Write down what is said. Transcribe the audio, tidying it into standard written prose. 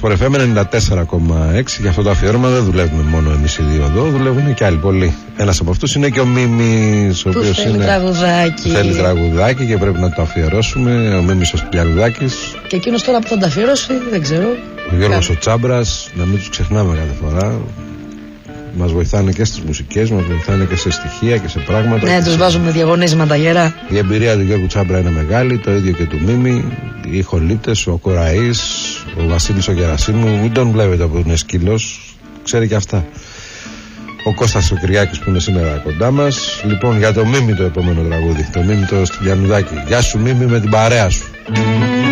Sport FM 94,6. Για αυτό το αφιέρωμα δεν δουλεύουμε μόνο εμείς οι δύο εδώ, δουλεύουν και άλλοι πολλοί. Ένας από αυτούς είναι και ο Μίμης, ο οποίος θέλει τραγουδάκι και πρέπει να το αφιερώσουμε. Ο Μίμης ο Σπηλιανουδάκης. Και εκείνος τώρα που θα το αφιερώσει, δεν ξέρω. Ο Γιώργος ο Τσάμπρας, να μην τους ξεχνάμε κάθε φορά. Μας βοηθάνε και στις μουσικές, μας βοηθάνε και σε στοιχεία και σε πράγματα. Ναι, τους βάζουμε διαγωνίσματα γερά. Η εμπειρία του Γιώργου Τσάμπρα είναι μεγάλη, το ίδιο και του Μίμη. Οι ηχολήπτες, ο Κοραής, ο Βασίλης ο Γερασίμου, μην τον βλέπετε που είναι σκύλος, ξέρει και αυτά. Ο Κώστας ο Κυριάκης που είναι σήμερα κοντά μας. Λοιπόν, για το Μίμη το επόμενο τραγούδι, το Μίμη το Σπηλιανουδάκη. Γεια σου Μίμη με την παρέα σου.